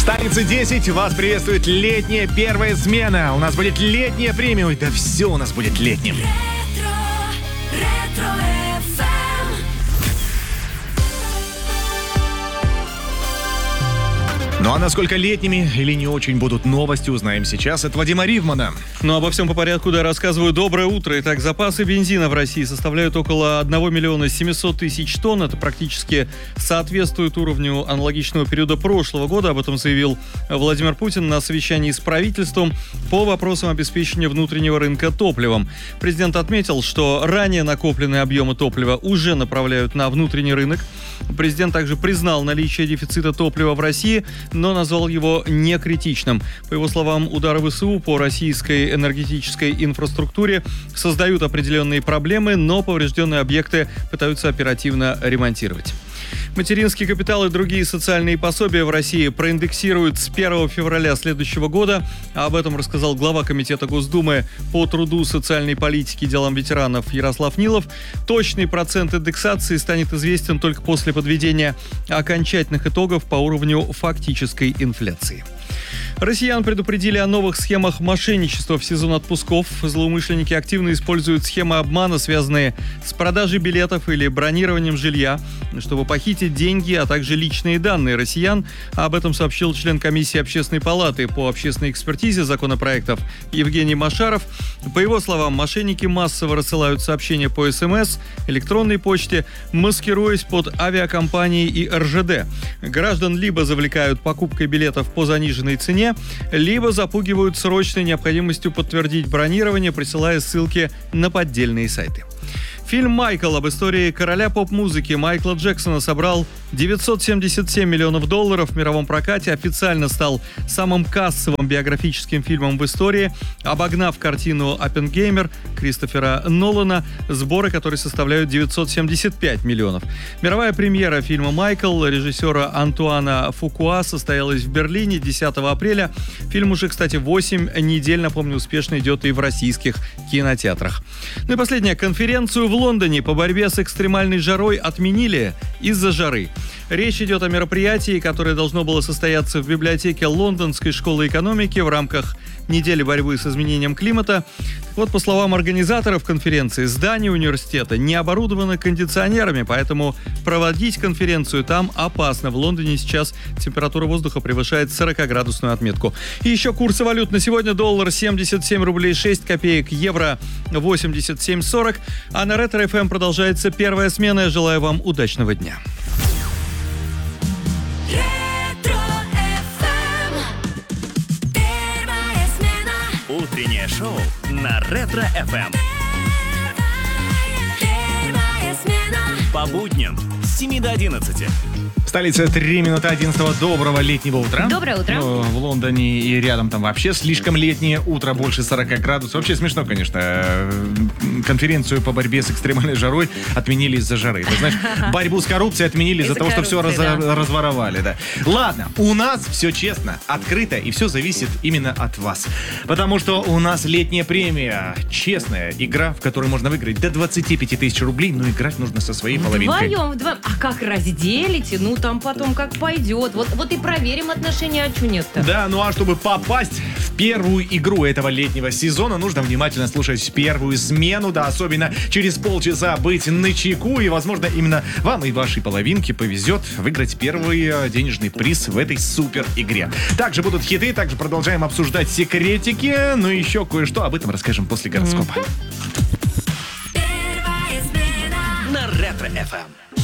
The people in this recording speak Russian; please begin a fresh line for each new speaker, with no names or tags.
Столица 10, вас приветствует летняя первая смена. У нас будет летняя премия. Ой, да все у нас будет летним. Ну а насколько летними или не очень будут новости, узнаем сейчас от Вадима Ривмана.
Ну, обо всем по порядку, да, рассказываю. Доброе утро. Итак, запасы бензина в России составляют около 1 миллиона 700 тысяч тонн. Это практически соответствует уровню аналогичного периода прошлого года. Об этом заявил Владимир Путин на совещании с правительством по вопросам обеспечения внутреннего рынка топливом. Президент отметил, что ранее накопленные объемы топлива уже направляют на внутренний рынок. Президент также признал наличие дефицита топлива в России, но назвал его некритичным. По его словам, удары ВСУ по российской энергетической инфраструктуре создают определенные проблемы, но поврежденные объекты пытаются оперативно ремонтировать. Материнский капитал и другие социальные пособия в России проиндексируют с 1 февраля следующего года. Об этом рассказал глава Комитета Госдумы по труду, социальной политике и делам ветеранов Ярослав Нилов. Точный процент индексации станет известен только после подведения окончательных итогов по уровню фактической инфляции. Россиян предупредили о новых схемах мошенничества в сезон отпусков. Злоумышленники активно используют схемы обмана, связанные с продажей билетов или бронированием жилья, чтобы похитить деньги, а также личные данные россиян. Об этом сообщил член комиссии Общественной палаты по общественной экспертизе законопроектов Евгений Машаров. По его словам, мошенники массово рассылают сообщения по СМС, электронной почте, маскируясь под авиакомпании и РЖД. Граждан либо завлекают покупкой билетов по заниженной цене, либо запугивают срочной необходимостью подтвердить бронирование, присылая ссылки на поддельные сайты. Фильм «Майкл» об истории короля поп-музыки Майкла Джексона собрал $977 миллионов в мировом прокате, официально стал самым кассовым биографическим фильмом в истории, обогнав картину «Оппенгеймер» Кристофера Нолана, сборы которой составляют 975 миллионов. Мировая премьера фильма «Майкл» режиссера Антуана Фукуа состоялась в Берлине 10 апреля. Фильм уже, кстати, 8 недель, напомню, успешно идет и в российских кинотеатрах. Ну и последняя. Конференцию в Лондоне по борьбе с экстремальной жарой отменили из-за жары. Речь идет о мероприятии, которое должно было состояться в библиотеке Лондонской школы экономики в рамках недели борьбы с изменением климата. Вот, по словам организаторов конференции, здание университета не оборудовано кондиционерами, поэтому проводить конференцию там опасно. В Лондоне сейчас температура воздуха превышает 40-градусную отметку. И еще курсы валют на сегодня: доллар 77 рублей 6 копеек, евро 87,40. А на Ретро-ФМ продолжается первая смена. Я желаю вам удачного дня.
Утреннее шоу на Ретро-ФМ. По будням с 7 до 11.
Столица 3 минуты 11. Доброго летнего утра.
Доброе утро.
В Лондоне и рядом там вообще слишком летнее утро, больше 40 градусов. Вообще смешно, конечно. Конференцию по борьбе с экстремальной жарой отменили из-за жары. Ты знаешь, борьбу с коррупцией отменили из-за того, что все разворовали. Да. Ладно, у нас все честно, открыто, и все зависит именно от вас. Потому что у нас летняя премия. Честная игра, в которой можно выиграть до 25 тысяч рублей, но играть нужно со своей половинкой.
Вдвоем. А как разделите? Ну, там потом как пойдет. Вот и проверим отношения, а чё нет-то?
Да, ну а чтобы попасть в первую игру этого летнего сезона, нужно внимательно слушать первую смену, да, особенно через полчаса быть начеку, и, возможно, именно вам и вашей половинке повезет выиграть первый денежный приз в этой супер игре. Также будут хиты, также продолжаем обсуждать секретики, ну и еще кое-что, об этом расскажем после гороскопа.
На Ретро-ФМ.